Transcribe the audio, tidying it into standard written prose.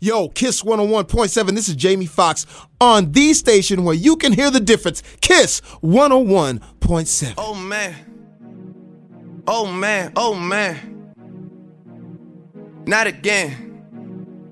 Yo, Kiss 101.7, this is Jamie Foxx on the station where you can hear the difference. Kiss 101.7. Oh man. Oh man, oh man. Not again.